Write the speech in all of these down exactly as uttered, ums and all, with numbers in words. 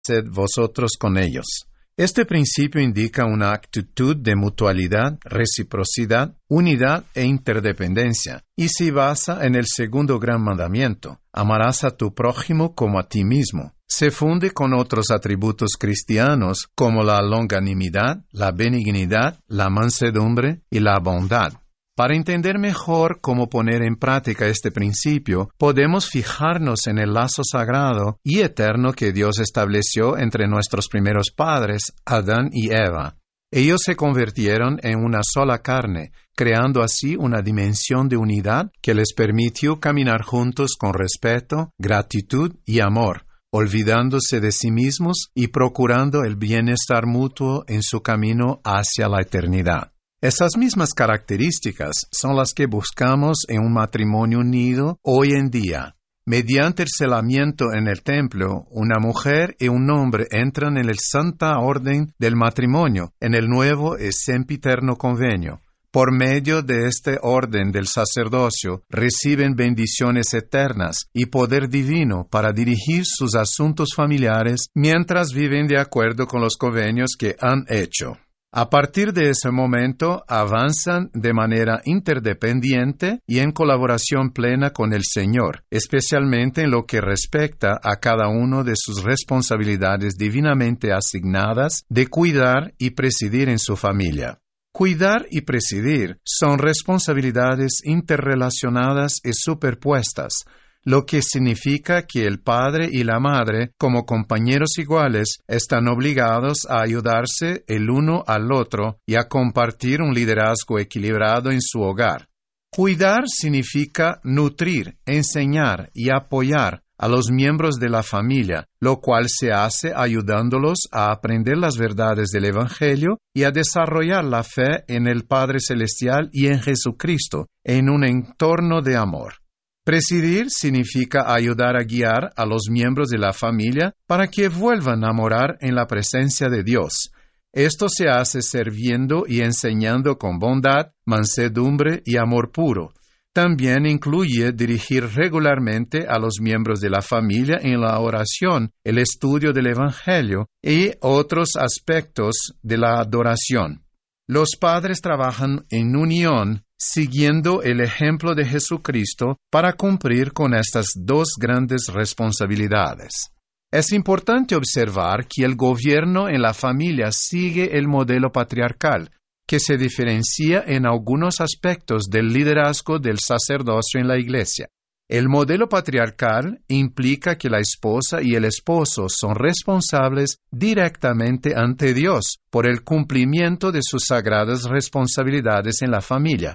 sed vosotros con ellos. Este principio indica una actitud de mutualidad, reciprocidad, unidad e interdependencia, y se basa en el segundo gran mandamiento: amarás a tu prójimo como a ti mismo. Se funde con otros atributos cristianos como la longanimidad, la benignidad, la mansedumbre y la bondad. Para entender mejor cómo poner en práctica este principio, podemos fijarnos en el lazo sagrado y eterno que Dios estableció entre nuestros primeros padres, Adán y Eva. Ellos se convirtieron en una sola carne, creando así una dimensión de unidad que les permitió caminar juntos con respeto, gratitud y amor, olvidándose de sí mismos y procurando el bienestar mutuo en su camino hacia la eternidad. Esas mismas características son las que buscamos en un matrimonio unido hoy en día. Mediante el selamiento en el templo, una mujer y un hombre entran en el santa orden del matrimonio, en el nuevo y sempiterno convenio. Por medio de este orden del sacerdocio, reciben bendiciones eternas y poder divino para dirigir sus asuntos familiares mientras viven de acuerdo con los convenios que han hecho. A partir de ese momento, avanzan de manera interdependiente y en colaboración plena con el Señor, especialmente en lo que respecta a cada uno de sus responsabilidades divinamente asignadas de cuidar y presidir en su familia. Cuidar y presidir son responsabilidades interrelacionadas y superpuestas, lo que significa que el padre y la madre, como compañeros iguales, están obligados a ayudarse el uno al otro y a compartir un liderazgo equilibrado en su hogar. Cuidar significa nutrir, enseñar y apoyar a los miembros de la familia, lo cual se hace ayudándolos a aprender las verdades del Evangelio y a desarrollar la fe en el Padre Celestial y en Jesucristo, en un entorno de amor. Presidir significa ayudar a guiar a los miembros de la familia para que vuelvan a morar en la presencia de Dios. Esto se hace sirviendo y enseñando con bondad, mansedumbre y amor puro. También incluye dirigir regularmente a los miembros de la familia en la oración, el estudio del Evangelio y otros aspectos de la adoración. Los padres trabajan en unión, siguiendo el ejemplo de Jesucristo para cumplir con estas dos grandes responsabilidades. Es importante observar que el gobierno en la familia sigue el modelo patriarcal, que se diferencia en algunos aspectos del liderazgo del sacerdocio en la Iglesia. El modelo patriarcal implica que la esposa y el esposo son responsables directamente ante Dios por el cumplimiento de sus sagradas responsabilidades en la familia.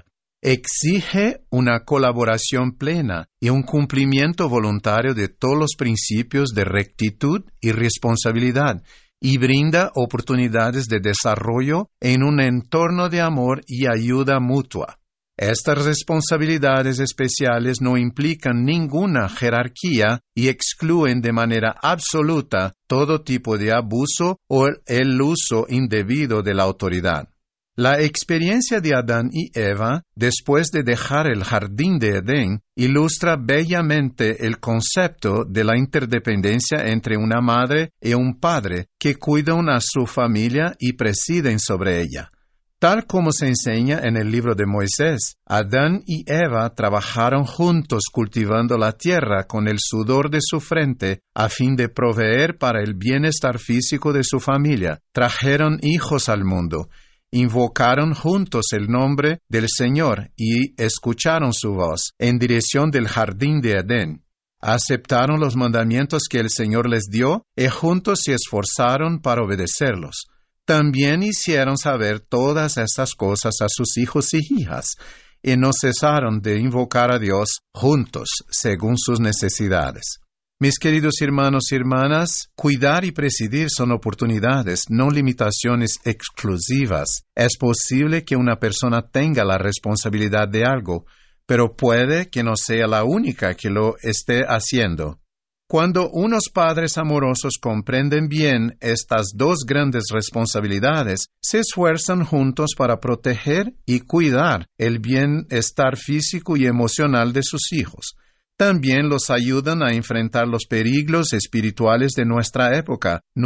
Exige una colaboración plena y un cumplimiento voluntario de todos los principios de rectitud y responsabilidad, y brinda oportunidades de desarrollo en un entorno de amor y ayuda mutua. Estas responsabilidades especiales no implican ninguna jerarquía y excluyen de manera absoluta todo tipo de abuso o el uso indebido de la autoridad. La experiencia de Adán y Eva, después de dejar el jardín de Edén, ilustra bellamente el concepto de la interdependencia entre una madre y un padre que cuidan a su familia y presiden sobre ella. Tal como se enseña en el libro de Moisés, Adán y Eva trabajaron juntos cultivando la tierra con el sudor de su frente a fin de proveer para el bienestar físico de su familia. Trajeron hijos al mundo. Invocaron juntos el nombre del Señor y escucharon su voz en dirección del jardín de Edén. Aceptaron los mandamientos que el Señor les dio y juntos se esforzaron para obedecerlos. También hicieron saber todas estas cosas a sus hijos y hijas y no cesaron de invocar a Dios juntos según sus necesidades. Mis queridos hermanos y hermanas, cuidar y presidir son oportunidades, no limitaciones exclusivas. Es posible que una persona tenga la responsabilidad de algo, pero puede que no sea la única que lo esté haciendo. Cuando unos padres amorosos comprenden bien estas dos grandes responsabilidades, se esfuerzan juntos para proteger y cuidar el bienestar físico y emocional de sus hijos. También los ayudan a enfrentar los peligros espirituales de nuestra época.